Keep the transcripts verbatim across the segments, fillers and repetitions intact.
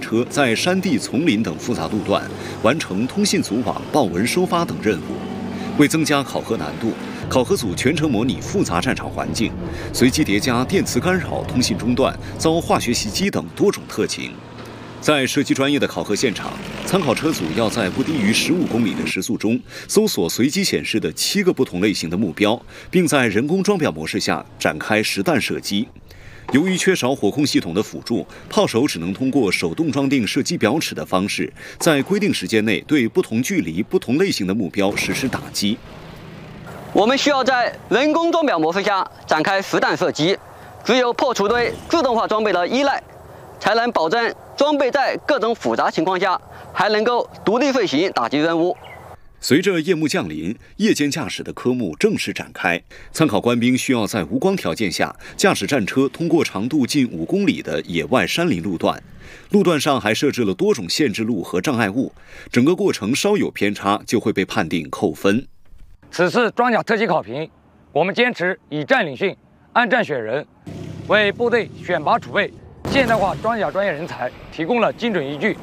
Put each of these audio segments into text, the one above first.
车在山地、丛林等复杂路段完成通信组网、报文收发等任务。为增加考核难度，考核组全程模拟复杂战场环境，随机叠加电磁干扰、通信中断、遭化学袭击等多种特情。在射击专业的考核现场，参考车组要在不低于十五公里的时速中搜索随机显示的七个不同类型的目标，并在人工装裱模式下展开实弹射击。由于缺少火控系统的辅助，炮手只能通过手动装订射击表尺的方式，在规定时间内对不同距离、不同类型的目标实施打击。 我们需要在人工装裱模式下展开实弹射击，只有破除对自动化装备的依赖，才能保证装备在各种复杂情况下还能够独立飞行打击任务。 随着夜幕降临，夜间驾驶的科目正式展开。参考官兵需要在无光条件下驾驶战车通过长度近五公里的野外山林路段，路段上还设置了多种限制路和障碍物，整个过程稍有偏差就会被判定扣分。 此次装甲特级考评，我们坚持以战领训，按战选人，为部队选拔储备现代化装甲专业人才提供了精准依据。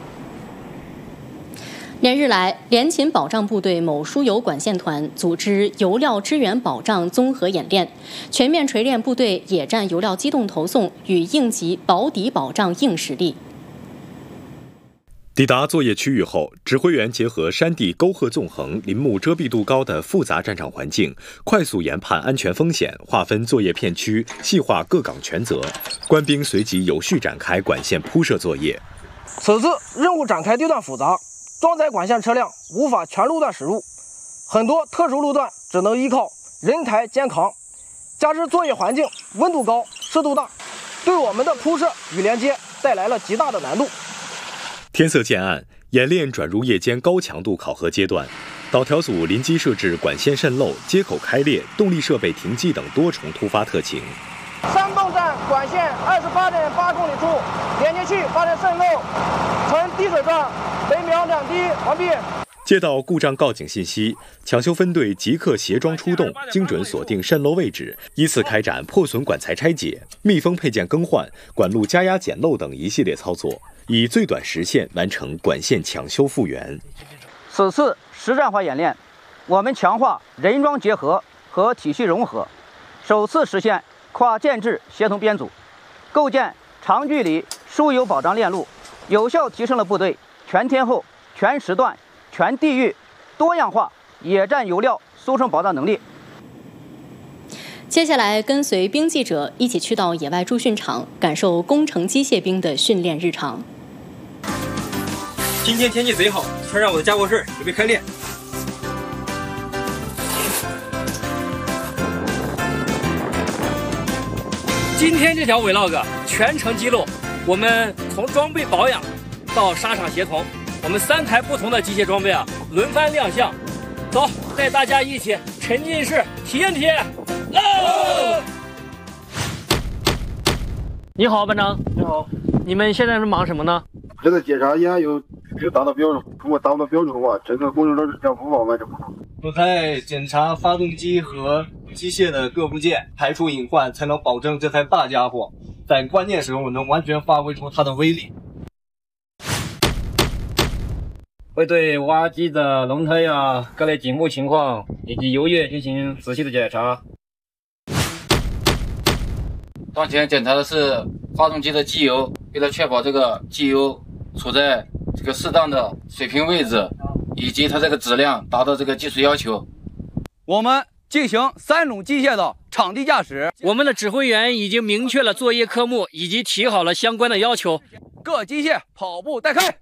连日来，联勤保障部队某输油管线团组织油料支援保障综合演练，全面锤炼部队野战油料机动投送与应急保底保障硬实力。 抵达作业区域后，指挥员结合山地沟壑纵横、林木遮蔽度高的复杂战场环境，快速研判安全风险，划分作业片区，细化各岗权责。官兵随即有序展开管线铺设作业。 此次任务展开地段复杂，装载管线车辆无法全路段驶入，很多特殊路段只能依靠人抬肩扛，加之作业环境温度高、湿度大，对我们的铺设与连接带来了极大的难度。 天色渐暗，演练转入夜间高强度考核阶段。导调组临机设置管线渗漏、接口开裂、动力设备停机等多重突发特情。 山洞站管线二十八点八公里处连接器发生渗漏，呈滴水状，每秒两滴，完毕。 接到故障告警信息，抢修分队即刻协装出动，精准锁定渗漏位置，依次开展破损管材拆解、密封配件更换、管路加压检漏等一系列操作，以最短时限完成管线抢修复原。 此次实战化演练，我们强化人装结合和体系融合，首次实现跨建制协同编组，构建长距离输油保障链路，有效提升了部队全天候、全时段、全地域多样化野战油料输送保障能力。 接下来，跟随兵记者一起去到野外驻训场，感受工程机械兵的训练日常。 今天天气贼好，穿上我的家伙事，准备开练。今天这条 vlog 全程记录我们从装备保养到沙场协同，我们三台不同的机械装备啊轮番亮相。走，带大家一起沉浸式体验体验。哦！你好，班长。 你好。 你们现在是忙什么呢？ 这个检查验有没有达到标准，如果达不到标准的话，整个工程车将无法完成。 我在检查发动机和机械的各部件，排除隐患，才能保证这台大家伙在关键时候能完全发挥出它的威力。 会对挖机的轮胎啊、各类警报情况以及油液进行仔细的检查。 当前检查的是发动机的机油，为了确保这个机油处在这个适当的水平位置，以及它这个质量达到这个技术要求。 我们进行三种机械的场地驾驶。 我们的指挥员已经明确了作业科目以及提好了相关的要求。 各机械跑步带开。